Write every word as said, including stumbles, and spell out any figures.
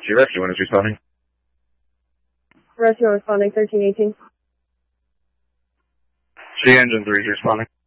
She rescue one is responding. Rescue responding thirteen eighteen. She engine three is responding.